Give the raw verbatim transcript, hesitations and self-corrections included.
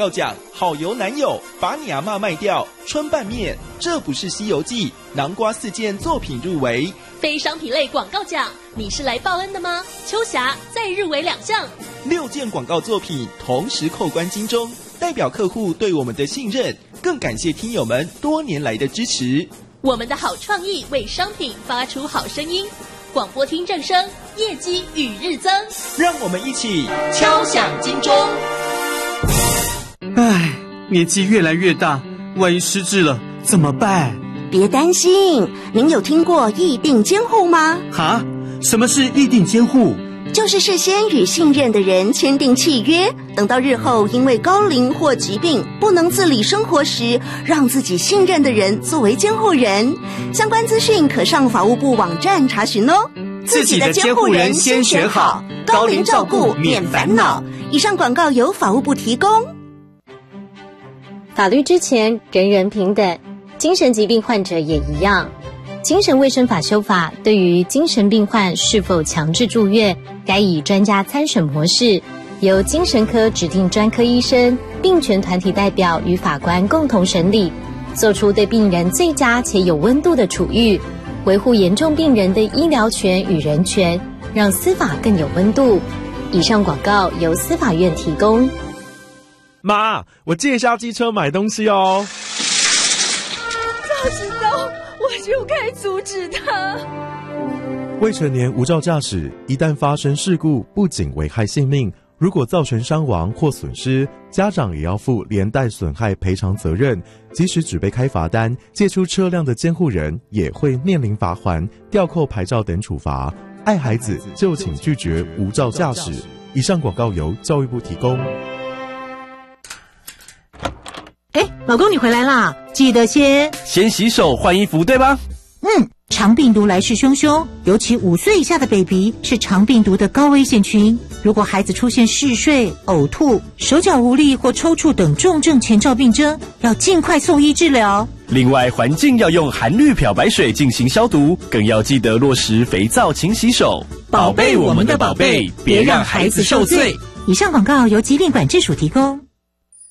告讲好油男友把你阿嬷卖掉，春拌面这不是西游记，南瓜四件作品入围。 非商品类广告奖，你是来报恩的吗？秋霞再入围两项， 六件广告作品同时扣关金钟，代表客户对我们的信任，更感谢听友们多年来的支持。 我们的好创意为商品发出好声音，广播厅正声，业绩与日增。 让我们一起敲响金钟。 唉，年纪越来越大，万一失智了怎么办？ 别担心，您有听过议定监护吗？ 哈？什么是议定监护？ 就是事先与信任的人签订契约，等到日后因为高龄或疾病不能自理生活时，让自己信任的人作为监护人。相关资讯可上法务部网站查询哦。 自己的监护人先选好，高龄照顾免烦恼。 以上广告由法务部提供。 法律之前人人平等，精神疾病患者也一样。精神卫生法修法对于精神病患是否强制住院，该以专家参审模式，由精神科指定专科医生、病权团体代表与法官共同审理，做出对病人最佳且有温度的处遇，维护严重病人的医疗权与人权，让司法更有温度。以上广告由司法院提供。 妈，我借一下机车买东西哦。 早知道我就该阻止他。 未成年无照驾驶，一旦发生事故，不仅危害性命，如果造成伤亡或损失，家长也要负连带损害赔偿责任。即使只被开罚单，借出车辆的监护人也会面临罚锾、吊扣牌照等处罚。爱孩子就请拒绝无照驾驶。以上广告由教育部提供。 哎，老公你回来啦，记得先先洗手换衣服对吧？ 嗯，肠病毒来势汹汹，尤其五岁以下的 baby 是肠病毒的高危险群。如果孩子出现嗜睡、呕吐、手脚无力或抽搐等重症前兆病征，要尽快送医治疗。 另外，环境要用含氯漂白水进行消毒，更要记得落实肥皂勤洗手， 宝贝我们的宝贝，别让孩子受罪。以上广告由疾病管制署提供。